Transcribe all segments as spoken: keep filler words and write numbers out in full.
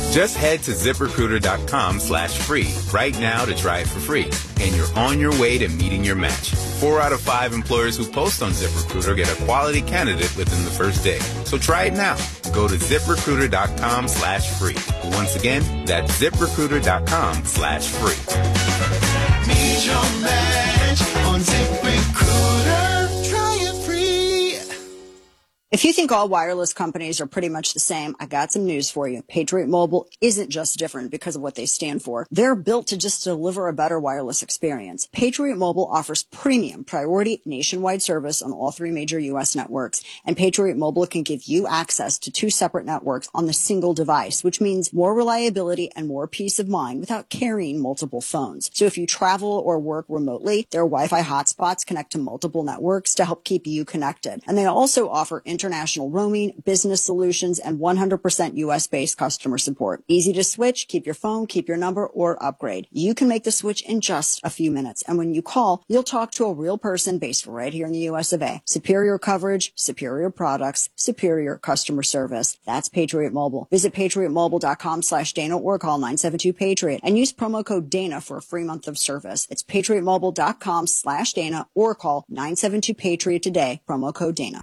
Just head to ZipRecruiter.com slash free right now to try it for free. And you're on your way to meeting your match. Four out of five employers who post on ZipRecruiter get a quality candidate within the first day. So try it now. Go to ZipRecruiter.com slash free. Once again, that's ZipRecruiter.com slash free. Meet your match on ZipRecruiter. Try it free. If you think all wireless companies are pretty much the same, I got some news for you. Patriot Mobile isn't just different because of what they stand for. They're built to just deliver a better wireless experience. Patriot Mobile offers premium priority nationwide service on all three major U S networks, and Patriot Mobile can give you access to two separate networks on the single device, which means more reliability and more peace of mind without carrying multiple phones. So if you travel or work remotely, their Wi-Fi hotspots connect to multiple networks to help keep you connected. And they also offer international roaming, business solutions, and one hundred percent U S-based customer support. Easy to switch, keep your phone, keep your number, or upgrade. You can make the switch in just a few minutes. And when you call, you'll talk to a real person based right here in the U S of A. Superior coverage, superior products, superior customer service. That's Patriot Mobile. Visit patriotmobile.com slash Dana or call nine seven two Patriot and use promo code Dana for a free month of service. It's patriotmobile.com slash Dana or call nine seven two Patriot today. Promo code Dana.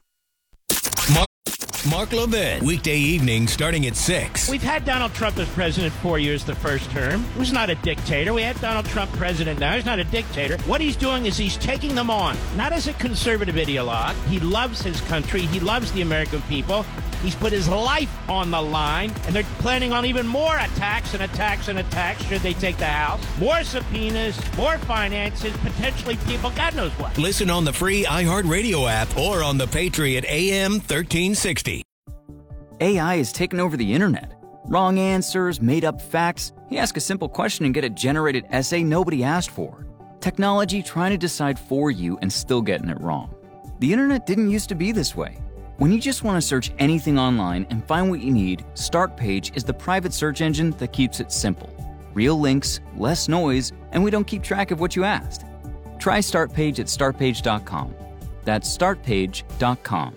Mark Levin, weekday evening starting at six. We've had Donald Trump as president four years the first term. He was not a dictator. We had Donald Trump president now. He's not a dictator. What he's doing is he's taking them on, not as a conservative ideologue. He loves his country. He loves the American people. He's put his life on the line, and they're planning on even more attacks and attacks and attacks should they take the House. More subpoenas, more finances, potentially people, God knows what. Listen on the free iHeartRadio app or on the Patriot A M thirteen sixty. A I has taken over the internet. Wrong answers, made-up facts. You ask a simple question and get a generated essay nobody asked for. Technology trying to decide for you and still getting it wrong. The internet didn't used to be this way. When you just want to search anything online and find what you need, StartPage is the private search engine that keeps it simple. Real links, less noise, and we don't keep track of what you asked. Try StartPage at start page dot com. That's start page dot com.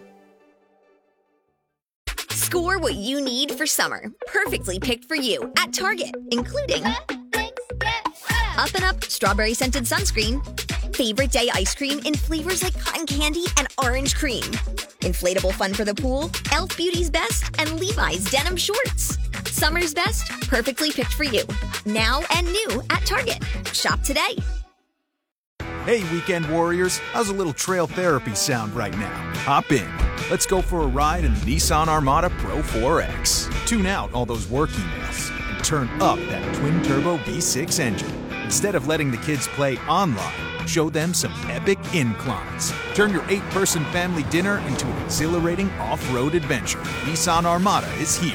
Score what you need for summer, perfectly picked for you at Target, including Up and Up Strawberry Scented Sunscreen, Favorite Day Ice Cream in flavors like cotton candy and orange cream, Inflatable Fun for the Pool, Elf Beauty's Best, and Levi's Denim Shorts. Summer's best, perfectly picked for you. Now and new at Target. Shop today. Hey, weekend warriors, how's a little trail therapy sound right now? Hop in. Let's go for a ride in the Nissan Armada Pro four X. Tune out all those work emails and turn up that twin-turbo V six engine. Instead of letting the kids play online, show them some epic inclines. Turn your eight-person family dinner into an exhilarating off-road adventure. Nissan Armada is here.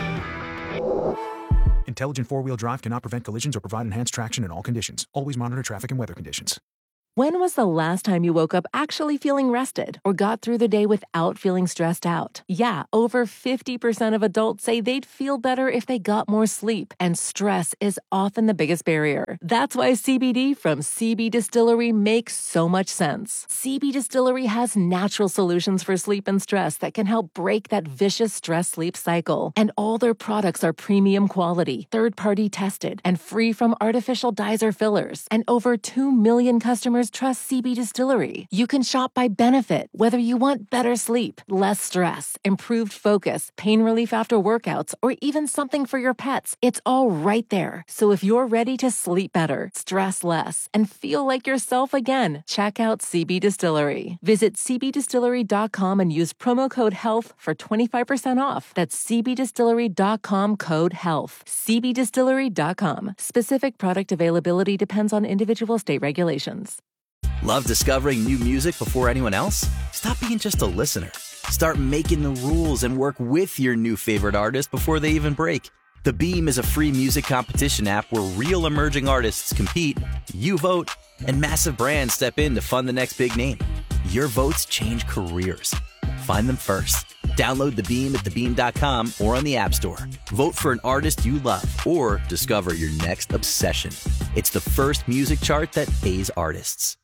Intelligent four-wheel drive cannot prevent collisions or provide enhanced traction in all conditions. Always monitor traffic and weather conditions. When was the last time you woke up actually feeling rested or got through the day without feeling stressed out? Yeah, over fifty percent of adults say they'd feel better if they got more sleep, and stress is often the biggest barrier. That's why C B D from C B Distillery makes so much sense. C B Distillery has natural solutions for sleep and stress that can help break that vicious stress-sleep cycle. And all their products are premium quality, third-party tested, and free from artificial dyes or fillers. And over two million customers trust C B Distillery. You can shop by benefit, whether you want better sleep, less stress, improved focus, pain relief after workouts, or even something for your pets. It's all right there. So if you're ready to sleep better, stress less, and feel like yourself again, check out C B Distillery. Visit c b distillery dot com and use promo code HEALTH for twenty-five percent off. That's c b distillery dot com code HEALTH. c b distillery dot com. Specific product availability depends on individual state regulations. Love discovering new music before anyone else? Stop being just a listener. Start making the rules and work with your new favorite artist before they even break. The Beam is a free music competition app where real emerging artists compete, you vote, and massive brands step in to fund the next big name. Your votes change careers. Find them first. Download The Beam at the beam dot com or on the App Store. Vote for an artist you love or discover your next obsession. It's the first music chart that pays artists.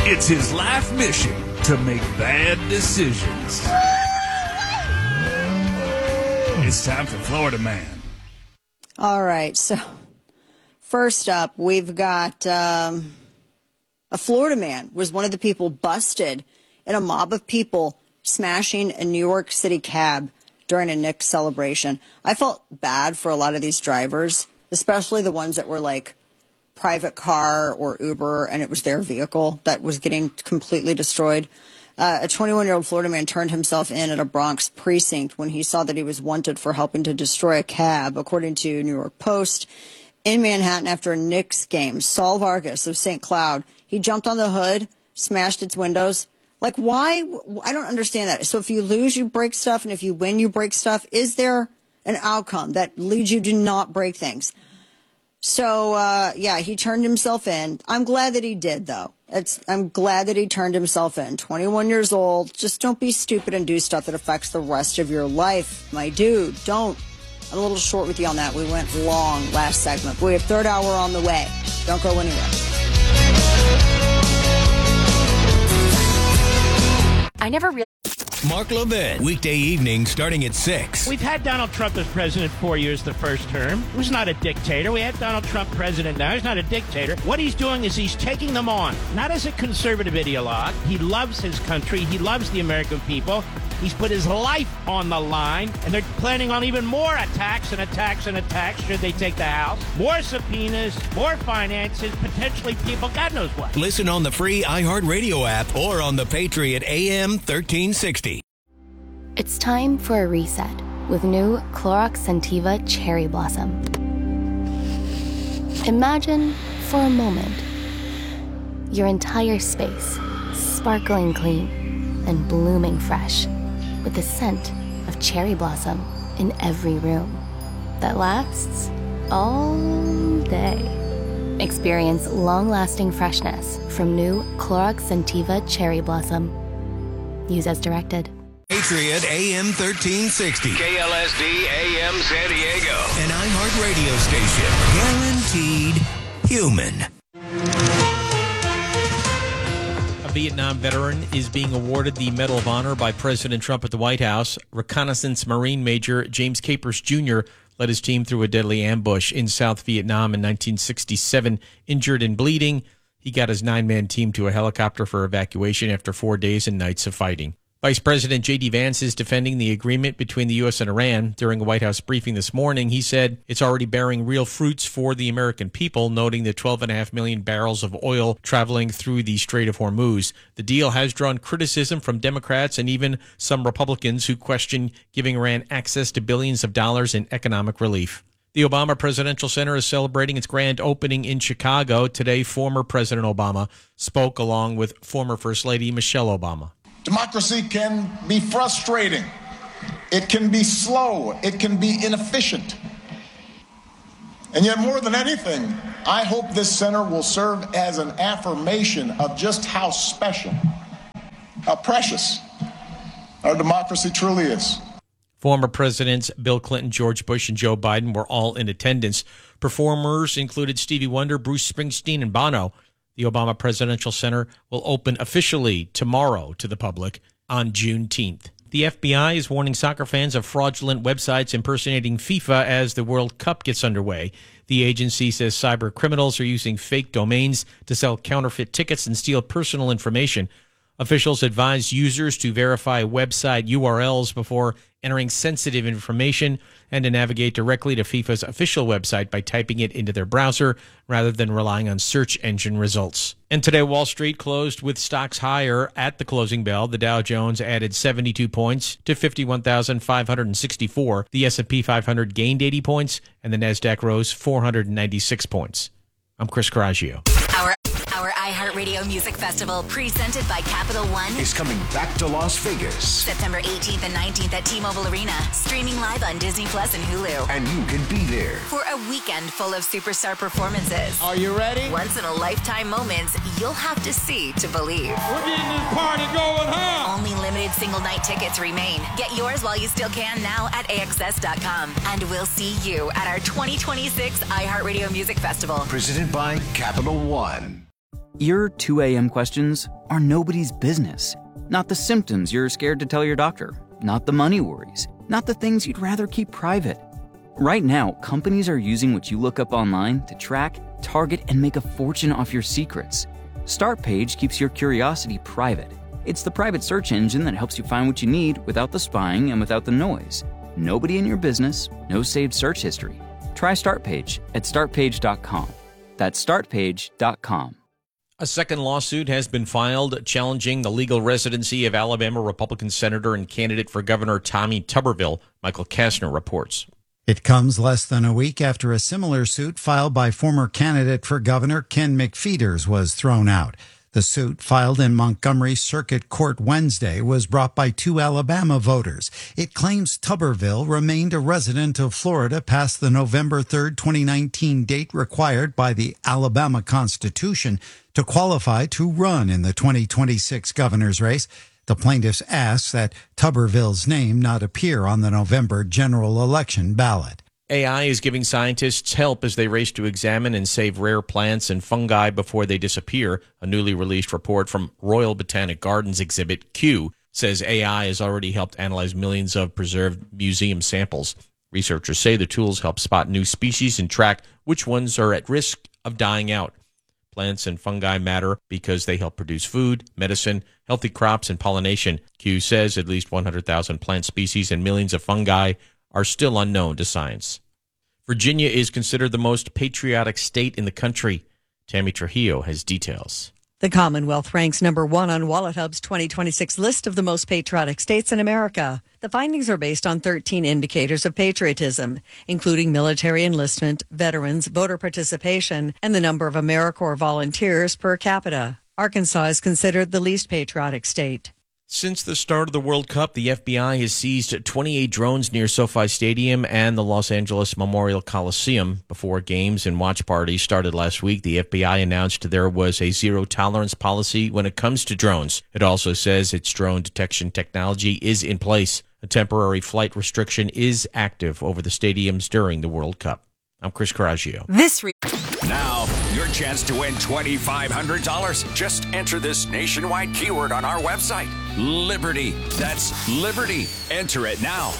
It's his life mission to make bad decisions. It's time for Florida Man. All right, so first up, we've got um, a Florida man was one of the people busted in a mob of people smashing a New York City cab during a Knicks celebration. I felt bad for a lot of these drivers, especially the ones that were like private car or Uber, and it was their vehicle that was getting completely destroyed. Uh, a twenty-one-year-old Florida man turned himself in at a Bronx precinct when he saw that he was wanted for helping to destroy a cab, according to New York Post. In Manhattan after a Knicks game, Saul Vargas of Saint Cloud, he jumped on the hood, smashed its windows. Like, why? I don't understand that. So if you lose, you break stuff, and if you win, you break stuff. Is there an outcome that leads you to not break things? So, uh, yeah, he turned himself in. I'm glad that he did, though. It's, I'm glad that he turned himself in. twenty-one years old. Just don't be stupid and do stuff that affects the rest of your life. My dude, don't. I'm a little short with you on that. We went long last segment. We have third hour on the way. Don't go anywhere. I never really... Mark Levin, weekday evening starting at six. We've had Donald Trump as president four years the first term. He was not a dictator. We had Donald Trump president now. He's not a dictator. What he's doing is he's taking them on, not as a conservative ideologue. He loves his country. He loves the American people. He's put his life on the line, and they're planning on even more attacks and attacks and attacks should they take the House. More subpoenas, more finances, potentially people, God knows what. Listen on the free iHeartRadio app or on the Patriot A M thirteen sixty. It's time for a reset with new Clorox Scentiva Cherry Blossom. Imagine, for a moment, your entire space sparkling clean and blooming fresh with the scent of cherry blossom in every room that lasts all day. Experience long-lasting freshness from new Clorox Scentiva Cherry Blossom. Use as directed. Patriot A M thirteen sixty. K L S D A M San Diego. An iHeart radio station. Guaranteed human. A Vietnam veteran is being awarded the Medal of Honor by President Trump at the White House. Reconnaissance Marine Major James Capers Junior led his team through a deadly ambush in South Vietnam in nineteen sixty-seven. Injured and bleeding, he got his nine-man team to a helicopter for evacuation after four days and nights of fighting. Vice President J D. Vance is defending the agreement between the U S and Iran. During a White House briefing this morning, he said it's already bearing real fruits for the American people, noting the twelve point five million barrels of oil traveling through the Strait of Hormuz. The deal has drawn criticism from Democrats and even some Republicans who question giving Iran access to billions of dollars in economic relief. The Obama Presidential Center is celebrating its grand opening in Chicago. Today, former President Obama spoke along with former First Lady Michelle Obama. Democracy can be frustrating. It can be slow. It can be inefficient. And yet, more than anything, I hope this center will serve as an affirmation of just how special, how precious our democracy truly is. Former Presidents Bill Clinton, George Bush, and Joe Biden were all in attendance. Performers included Stevie Wonder, Bruce Springsteen, and Bono. The Obama Presidential Center will open officially tomorrow to the public on Juneteenth. The F B I is warning soccer fans of fraudulent websites impersonating FIFA as the World Cup gets underway. The agency says cyber criminals are using fake domains to sell counterfeit tickets and steal personal information. Officials advise users to verify website U R Ls before entering sensitive information and to navigate directly to FIFA's official website by typing it into their browser rather than relying on search engine results. And today, Wall Street closed with stocks higher at the closing bell. The Dow Jones added seventy-two points to fifty-one thousand five hundred sixty-four. The S and P five hundred gained eighty points, and the NASDAQ rose four hundred ninety-six points. I'm Chris Coraggio. Our Our iHeartRadio Music Festival, presented by Capital One, is coming back to Las Vegas. September eighteenth and nineteenth at T-Mobile Arena, streaming live on Disney Plus and Hulu. And you can be there for a weekend full of superstar performances. Are you ready? Once-in-a-lifetime moments you'll have to see to believe. We're getting this party going, huh? Only limited single-night tickets remain. Get yours while you still can now at A X S dot com. And we'll see you at our twenty twenty-six iHeartRadio Music Festival. Presented by Capital One. Your two a.m. questions are nobody's business. Not the symptoms you're scared to tell your doctor. Not the money worries. Not the things you'd rather keep private. Right now, companies are using what you look up online to track, target, and make a fortune off your secrets. Startpage keeps your curiosity private. It's the private search engine that helps you find what you need without the spying and without the noise. Nobody in your business, no saved search history. Try Startpage at start page dot com. That's start page dot com. A second lawsuit has been filed challenging the legal residency of Alabama Republican Senator and candidate for governor Tommy Tuberville. Michael Kastner reports. It comes less than a week after a similar suit filed by former candidate for governor Ken McFeeters was thrown out. The suit, filed in Montgomery Circuit Court Wednesday, was brought by two Alabama voters. It claims Tuberville remained a resident of Florida past the November third, twenty nineteen date required by the Alabama Constitution to qualify to run in the twenty twenty-six governor's race. The plaintiffs asked that Tuberville's name not appear on the November general election ballot. A I is giving scientists help as they race to examine and save rare plants and fungi before they disappear. A newly released report from Royal Botanic Gardens Exhibit Q says A I has already helped analyze millions of preserved museum samples. Researchers say the tools help spot new species and track which ones are at risk of dying out. Plants and fungi matter because they help produce food, medicine, healthy crops, and pollination. Q says at least one hundred thousand plant species and millions of fungi are still unknown to science. Virginia is considered the most patriotic state in the country. Tammy Trujillo has details. The Commonwealth ranks number one on WalletHub's twenty twenty-six list of the most patriotic states in America. The findings are based on thirteen indicators of patriotism, including military enlistment, veterans, voter participation, and the number of AmeriCorps volunteers per capita. Arkansas is considered the least patriotic state. Since the start of the World Cup, the F B I has seized twenty-eight drones near SoFi Stadium and the Los Angeles Memorial Coliseum. Before games and watch parties started last week, the F B I announced there was a zero-tolerance policy when it comes to drones. It also says its drone detection technology is in place. A temporary flight restriction is active over the stadiums during the World Cup. I'm Chris Coraggio. This re- now, your chance to win twenty-five hundred dollars. Just enter this nationwide keyword on our website. Liberty. That's Liberty. Enter it now.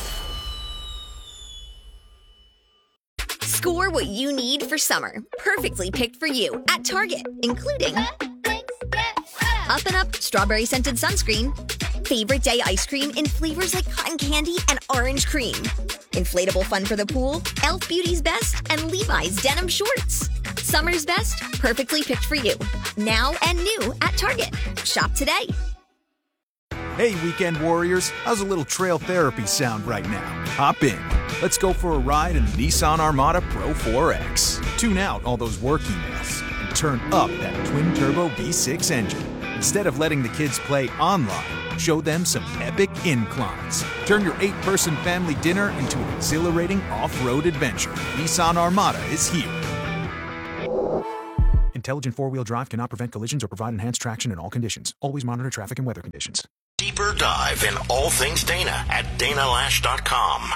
Score what you need for summer. Perfectly picked for you at Target, including Up and Up Strawberry Scented Sunscreen, Favorite Day Ice Cream in flavors like cotton candy and orange cream, Inflatable Fun for the Pool, e l f Beauty's Best, and Levi's Denim Shorts. Summer's best, perfectly picked for you. Now and new at Target. Shop today. Hey, weekend warriors, how's a little trail therapy sound right now? Hop in. Let's go for a ride in the Nissan Armada Pro four X. Tune out all those work emails and turn up that twin-turbo V six engine. Instead of letting the kids play online, show them some epic inclines. Turn your eight-person family dinner into an exhilarating off-road adventure. Nissan Armada is here. Intelligent four-wheel drive cannot prevent collisions or provide enhanced traction in all conditions. Always monitor traffic and weather conditions. Deeper dive in all things Dana at dana lash dot com.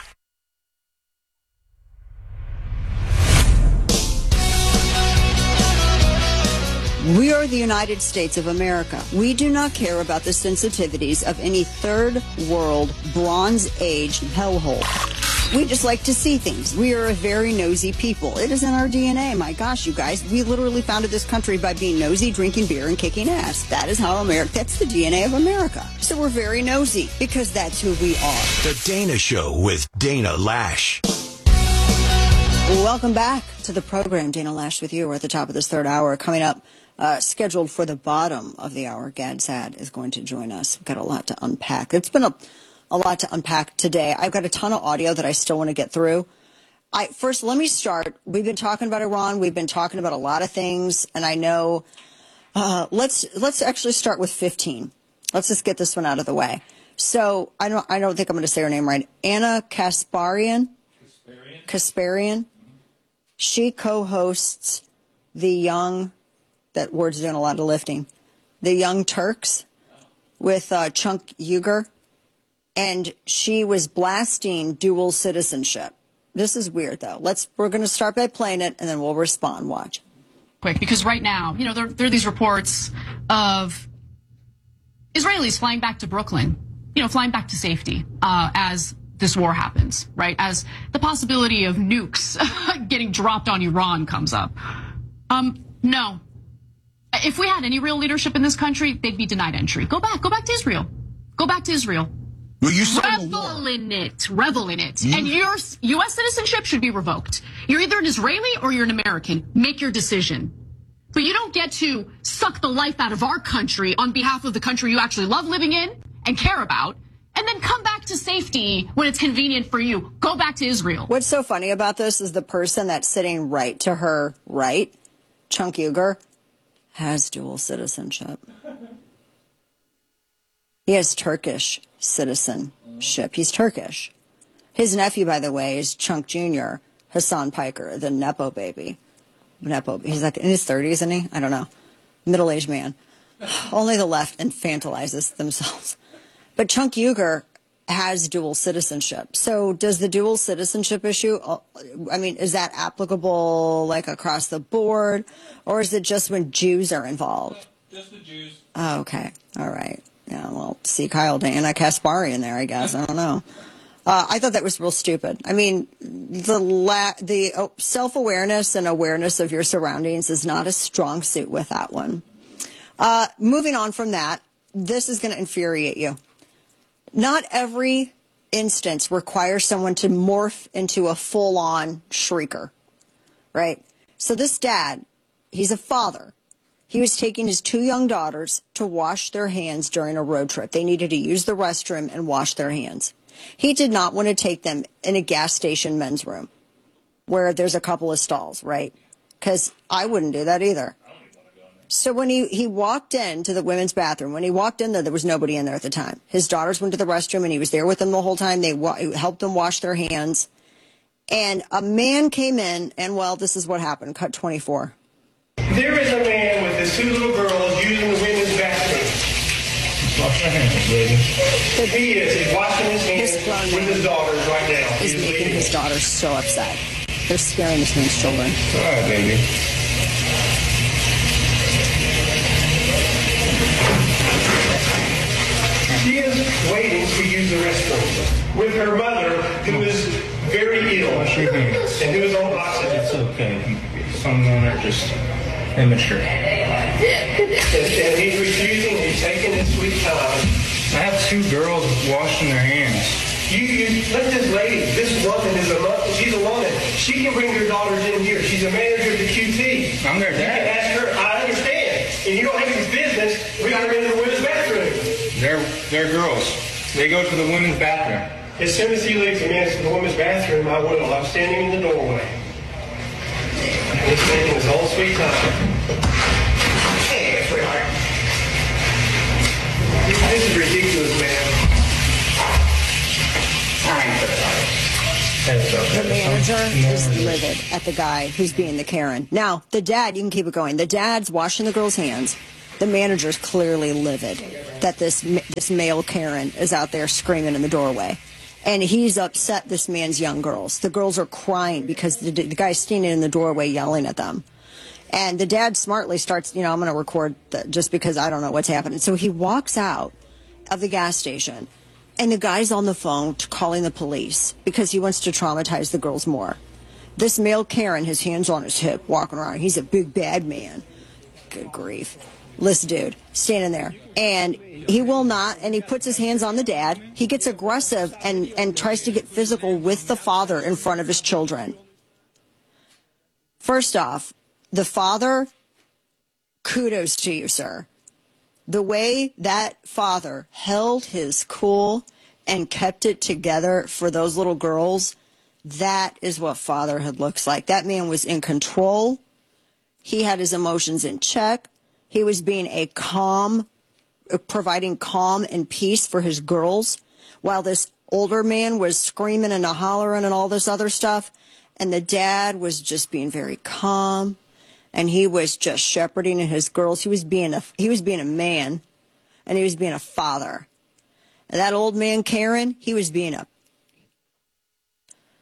We are the United States of America. We do not care about the sensitivities of any third world, Bronze Age hellhole. We just like to see things. We are a very nosy people. It is in our D N A. My gosh, you guys. We literally founded this country by being nosy, drinking beer, and kicking ass. That is how America, that's the D N A of America. So we're very nosy because that's who we are. The Dana Show with Dana Lash. Welcome back to the program. Dana Lash with you. We're at the top of this third hour. Coming up, uh, scheduled for the bottom of the hour, Gad Sad is going to join us. We've got a lot to unpack. It's been a A lot to unpack today. I've got a ton of audio that I still want to get through. I first, let me start. We've been talking about Iran. We've been talking about a lot of things, and I know. Uh, let's let's actually start with fifteen. Let's just get this one out of the way. So I don't I don't think I'm going to say her name right. Anna Kasparian. Kasparian. Kasparian. She co-hosts the Young. That word's doing a lot of lifting. The Young Turks with uh, Chunk Uygur. And she was blasting dual citizenship. This is weird, though. Let's we're going to start by playing it, and then we'll respond. Watch. quick, because right now, you know, there, there are these reports of Israelis flying back to Brooklyn, you know, flying back to safety uh, as this war happens, right? As the possibility of nukes getting dropped on Iran comes up. Um, no. If we had any real leadership in this country, they'd be denied entry. Go back. Go back to Israel. Go back to Israel. Well, you revel in it. Revel in it. Mm. And your U S citizenship should be revoked. You're either an Israeli or you're an American. Make your decision. But you don't get to suck the life out of our country on behalf of the country you actually love living in and care about, and then come back to safety when it's convenient for you. Go back to Israel. What's so funny about this is the person that's sitting right to her right, Chunk Uygur, has dual citizenship. He has Turkish citizenship. He's Turkish. His nephew, by the way, is Chunk Junior, Hassan Piker, the Nepo baby. Nepo. He's like in his thirties, isn't he? I don't know. Middle-aged man. Only the left infantilizes themselves. But Chunk Uygur has dual citizenship. So does the dual citizenship issue, I mean, is that applicable like across the board? Or is it just when Jews are involved? Just the Jews. Oh, okay. All right. Yeah, well, see Kyle Dana Kaspari in there, I guess. I don't know. Uh, I thought that was real stupid. I mean, the la- the oh, self-awareness and awareness of your surroundings is not a strong suit with that one. Uh, moving on from that, this is going to infuriate you. Not every instance requires someone to morph into a full-on shrieker, right? So this dad, he's a father. He was taking his two young daughters to wash their hands during a road trip. They needed to use the restroom and wash their hands. He did not want to take them in a gas station men's room where there's a couple of stalls, right? Because I wouldn't do that either. So when he, he walked into the women's bathroom, when he walked in there, there was nobody in there at the time. His daughters went to the restroom, and he was there with them the whole time. They wa- helped them wash their hands. And a man came in, and, well, this is what happened. Cut twenty-four. There is a man with his two little girls using the women's bathroom. Wash your hands, baby. He is. He's washing his hands with his daughters right now. He's making his daughters so upset. They're scaring this man's children. All right, baby. She is waiting to use the restroom with her mother, who is very ill and who is on oxygen. It's okay. Something on there just immature. And, and he's refusing. He's taking his sweet time. I have two girls washing their hands. You, you let this lady, this woman is a she's a woman. She can bring her daughters in here. She's a manager at the Q T. I'm their dad. You can ask her. I understand. And you don't have any business. We got her in the women's bathroom. They're they're girls. They go to the women's bathroom. As soon as he leaves the men's to the women's bathroom, I will. I'm standing in the doorway. He's taking his whole sweet time. Hey, sweetheart. This is ridiculous, man. The manager is livid at the guy who's being the Karen. Now, the dad, you can keep it going. The dad's washing the girl's hands. The manager's clearly livid that this this male Karen is out there screaming in the doorway. And he's upset this man's young girls. The girls are crying because the, the guy's standing in the doorway yelling at them. And the dad smartly starts, you know, I'm going to record the, just because I don't know what's happening. So he walks out of the gas station, and the guy's on the phone calling the police because he wants to traumatize the girls more. This male Karen, his hands on his hip, walking around. He's a big, bad man. Good grief. This dude standing there, and he will not, and he puts his hands on the dad. He gets aggressive and, and tries to get physical with the father in front of his children. First off, the father, kudos to you, sir. The way that father held his cool and kept it together for those little girls, that is what fatherhood looks like. That man was in control. He had his emotions in check. He was being a calm, providing calm and peace for his girls, while this older man was screaming and hollering and all this other stuff. And the dad was just being very calm, and he was just shepherding his girls. He was being a he was being a man, and he was being a father. And that old man Karen, he was being a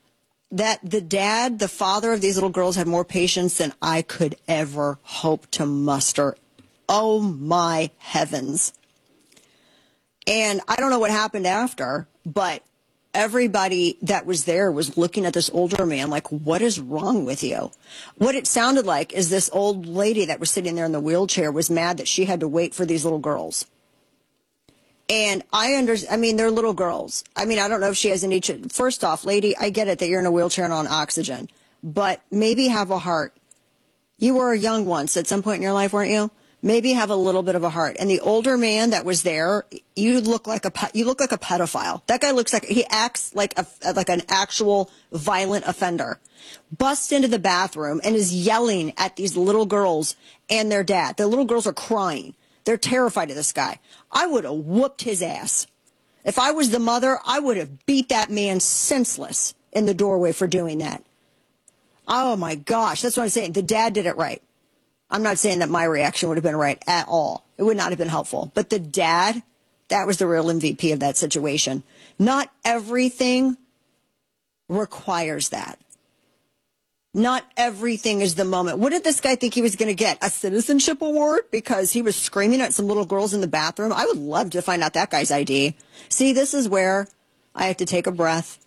that the dad, the father of these little girls had more patience than I could ever hope to muster. Oh, my heavens. And I don't know what happened after, but everybody that was there was looking at this older man like, what is wrong with you? What it sounded like is this old lady that was sitting there in the wheelchair was mad that she had to wait for these little girls. And I understand, I mean, they're little girls. I mean, I don't know if she has any, first off, lady, I get it that you're in a wheelchair and on oxygen, but maybe have a heart. You were young once at some point in your life, weren't you? Maybe have a little bit of a heart. And the older man that was there, you look like a you look like a pedophile. That guy looks like he acts like a like an actual violent offender. Busts into the bathroom and is yelling at these little girls and their dad. The little girls are crying. They're terrified of this guy. I would have whooped his ass. If I was the mother, I would have beat that man senseless in the doorway for doing that. Oh my gosh, that's what I'm saying. The dad did it right. I'm not saying that my reaction would have been right at all. It would not have been helpful. But the dad, that was the real M V P of that situation. Not everything requires that. Not everything is the moment. What did this guy think he was going to get? A citizenship award because he was screaming at some little girls in the bathroom? I would love to find out that guy's I D. See, this is where I have to take a breath.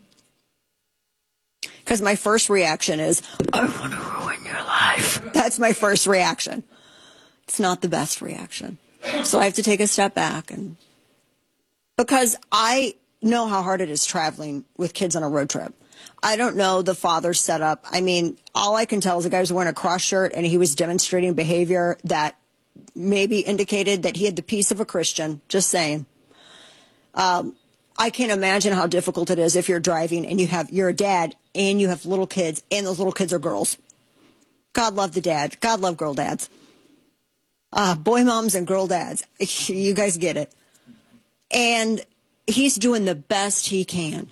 Because my first reaction is, I want to ruin your life. That's my first reaction. It's not the best reaction. So I have to take a step back. And because I know how hard it is traveling with kids on a road trip. I don't know the father's setup. I mean, all I can tell is the guy was wearing a cross shirt and he was demonstrating behavior that maybe indicated that he had the peace of a Christian. Just saying. Um, I can't imagine how difficult it is if you're driving and you have, you're a dad and you have little kids and those little kids are girls. God love the dad. God love girl dads. Uh, boy moms and girl dads. You guys get it. And he's doing the best he can.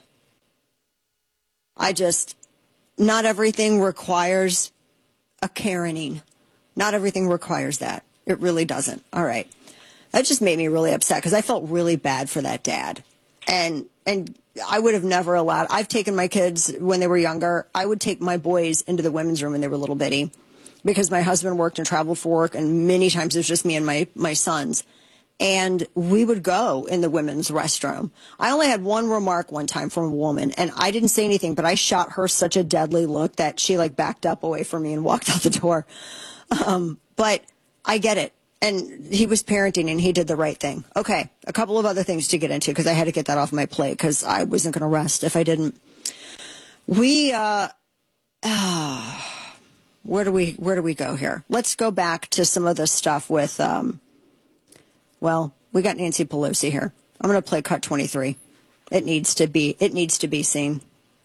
I just, not everything requires a Karening. Not everything requires that. It really doesn't. All right. That just made me really upset because I felt really bad for that dad. And and I would have never allowed, I've taken my kids when they were younger. I would take my boys into the women's room when they were little bitty because my husband worked and traveled for work. And many times it was just me and my, my sons. And we would go in the women's restroom. I only had one remark one time from a woman, and I didn't say anything, but I shot her such a deadly look that she like backed up away from me and walked out the door. Um, but I get it. And he was parenting, and he did the right thing. Okay, a couple of other things to get into because I had to get that off my plate because I wasn't going to rest if I didn't. We, uh, uh, where do we, where do we go here? Let's go back to some of the stuff with, um, well, we got Nancy Pelosi here. I'm going to play cut twenty-three. It needs to be, it needs to be seen.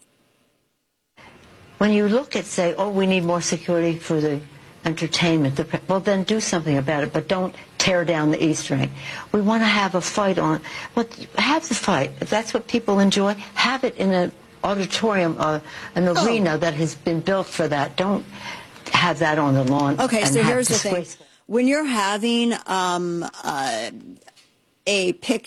When you look at, say, oh, we need more security for the entertainment, the, well, then do something about it, but don't tear down the East Wing. We want to have a fight on, well, have the fight. If that's what people enjoy, have it in an auditorium, uh, an Oh. arena that has been built for that. Don't have that on the lawn. Okay, and so have here's the thing. disgraceful- When you're having um, uh, a picnic,